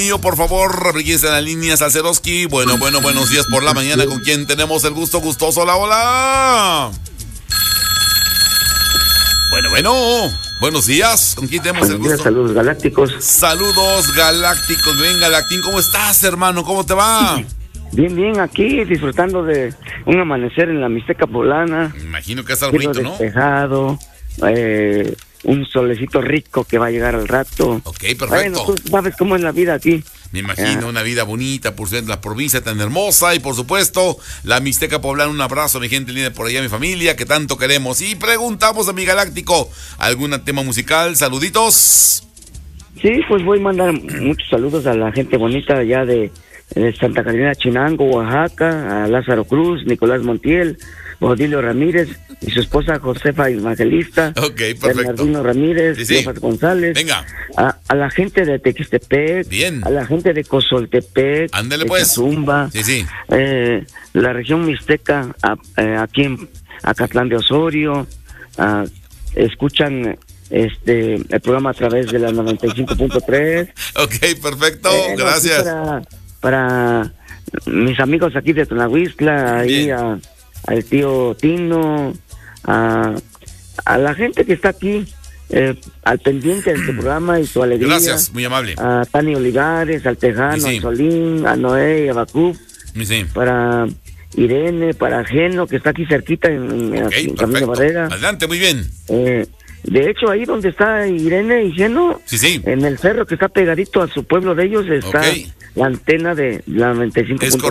mío, por favor, bríguense en la línea, Salceroski. Bueno, buenos días por la mañana. ¿Con quién tenemos el gusto? Gustoso, hola. Bueno. Buenos días. ¿Con quién tenemos el gusto? Saludos galácticos. Saludos galácticos. Bien, Galactín, ¿cómo estás, hermano? ¿Cómo te va? Bien, aquí disfrutando de un amanecer en la Mixteca Poblana. Me imagino que está bonito, ¿no? Despejado, un solecito rico que va a llegar al rato. Ok, perfecto. Bueno, tú sabes cómo es la vida aquí. Me imagino una vida bonita por ser la provincia tan hermosa y por supuesto la Mixteca Poblana. Un abrazo a mi gente linda por allá, mi familia que tanto queremos. Y preguntamos a mi Galáctico, ¿algún tema musical? Saluditos. Sí, pues voy a mandar muchos saludos a la gente bonita allá de Santa Catarina, Chinango, Oaxaca, a Lázaro Cruz, Nicolás Montiel, Odilio Ramírez y su esposa Josefa Evangelista, Bernardino Ramírez, José González. Venga. A la gente de Tequistepec, bien, a la gente de Cozoltepec, ándale de pues, Zumba, sí, la región mixteca, aquí en Acatlán de Osorio, escuchan el programa a través de la 95.3. Ok, perfecto, gracias. Para mis amigos aquí de Tonahuistla, ahí al tío Tino, a la gente que está aquí al pendiente de este programa y su alegría. Gracias, muy amable. A Tani Olivares, al Tejano, a Solín, a Noé, a Bacú, para Irene, para Geno, que está aquí cerquita en Camino Barrera. Adelante, muy bien. De hecho, ahí donde está Irene y Geno, en el cerro que está pegadito a su pueblo de ellos, está la antena de la 95.3.